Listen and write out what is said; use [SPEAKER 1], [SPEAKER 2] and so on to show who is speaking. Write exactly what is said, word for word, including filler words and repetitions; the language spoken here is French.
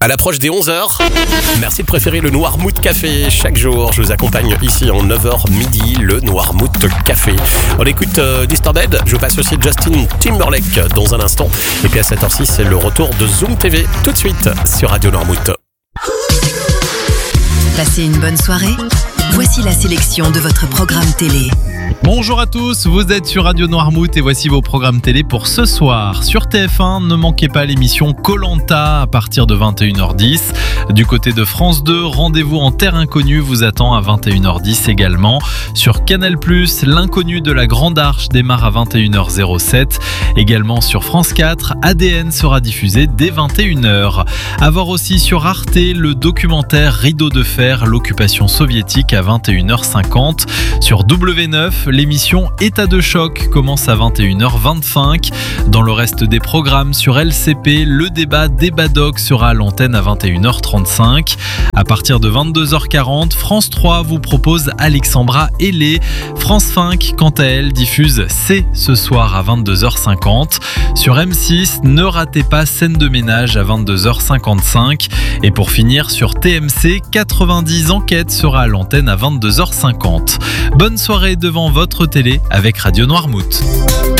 [SPEAKER 1] À l'approche des onze heures, merci de préférer le Noirmouth Café. Chaque jour, je vous accompagne ici en neuf heures midi, le Noirmouth Café. On écoute euh, Distorted, je vous passe aussi Justin Timberlake dans un instant. Et puis à cette heure-ci, c'est le retour de Zoom T V, tout de suite sur Radio Noirmouth.
[SPEAKER 2] Passez une bonne soirée. Voici la sélection de votre programme télé.
[SPEAKER 3] Bonjour à tous, vous êtes sur Radio Noirmouth et voici vos programmes télé pour ce soir. Sur T F un, ne manquez pas l'émission Koh-Lanta à partir de vingt et une heures dix. Du côté de France deux, Rendez-vous en Terre Inconnue vous attend à vingt et une heures dix également. Sur Canal plus, L'inconnu de la Grande Arche démarre à vingt et une heures sept. Également sur France quatre, A D N sera diffusé dès vingt et une heures. À voir aussi sur Arte le documentaire Rideau de fer, l'occupation soviétique à vingt et une heures cinquante. Sur W neuf, l'émission État de choc commence à vingt et une heures vingt-cinq. Dans le reste des programmes sur L C P, le débat Débadoc sera à l'antenne à vingt et une heures trente-cinq. À partir de vingt-deux heures quarante, France trois vous propose Alexandra Ailée. France cinq, quant à elle, diffuse C ce soir à vingt-deux heures cinquante. Sur M six, ne ratez pas Scène de ménage à vingt-deux heures cinquante-cinq. Et pour finir, sur T M C, quatre-vingt-dix enquêtes sera à l'antenne à vingt-deux heures cinquante. Bonne soirée devant votre télé avec Radio Noirmouth.